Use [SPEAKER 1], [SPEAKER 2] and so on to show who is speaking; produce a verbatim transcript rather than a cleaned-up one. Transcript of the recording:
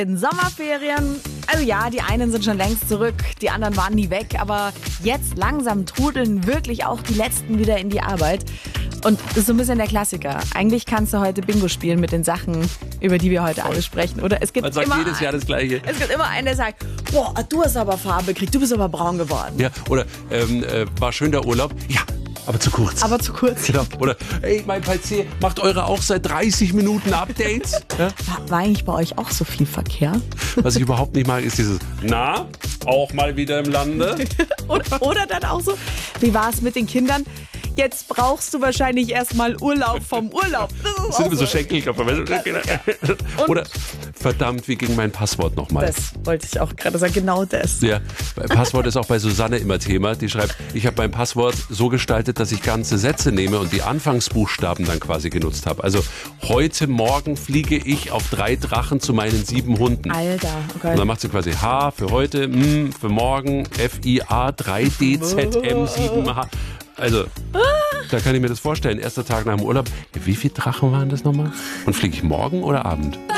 [SPEAKER 1] In Sommerferien, also ja, die einen sind schon längst zurück, die anderen waren nie weg, aber jetzt langsam trudeln wirklich auch die Letzten wieder in die Arbeit. Und das ist so ein bisschen der Klassiker. Eigentlich kannst du heute Bingo spielen mit den Sachen, über die wir heute alle sprechen. Oder es gibt
[SPEAKER 2] Man sagt
[SPEAKER 1] immer
[SPEAKER 2] jedes Jahr das Gleiche.
[SPEAKER 1] Es gibt immer einen, der sagt, boah, du hast aber Farbe gekriegt, du bist aber braun geworden.
[SPEAKER 2] Ja, oder ähm, äh, war schön der Urlaub? Ja, aber zu kurz.
[SPEAKER 1] Aber zu kurz.
[SPEAKER 2] Genau. Oder, ey, mein P C, macht eure auch seit dreißig Minuten Updates? Ja?
[SPEAKER 1] War, war eigentlich bei euch auch so viel Verkehr?
[SPEAKER 2] Was ich überhaupt nicht mag, ist dieses, na, auch mal wieder im Lande?
[SPEAKER 1] oder, oder dann auch so, wie war es mit den Kindern? Jetzt brauchst du wahrscheinlich erstmal Urlaub vom Urlaub. Das,
[SPEAKER 2] das sind immer so Schenkelklopfer. Oder, verdammt, wie ging mein Passwort nochmal?
[SPEAKER 1] Das wollte ich auch gerade sagen, genau das.
[SPEAKER 2] Ja, Passwort ist auch bei Susanne immer Thema. Die schreibt, ich habe mein Passwort so gestaltet, dass ich ganze Sätze nehme und die Anfangsbuchstaben dann quasi genutzt habe. Also, heute Morgen fliege ich auf drei Drachen zu meinen sieben Hunden.
[SPEAKER 1] Alter, okay.
[SPEAKER 2] Und dann macht sie quasi H für heute, M für morgen, F I A, drei D Z M, sieben H. Also, da kann ich mir das vorstellen. Erster Tag nach dem Urlaub. Wie viele Drachen waren das nochmal? Und fliege ich morgen oder Abend?